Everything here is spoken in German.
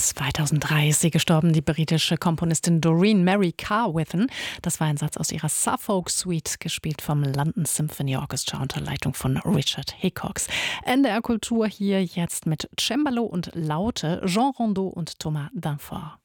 2003 ist sie gestorben, die britische Komponistin Doreen Mary Carwithen. Das war ein Satz aus ihrer Suffolk Suite, gespielt vom London Symphony Orchestra unter Leitung von Richard Hickox. NDR Kultur hier jetzt mit Cembalo und Laute, Jean Rondeau und Thomas Danforth.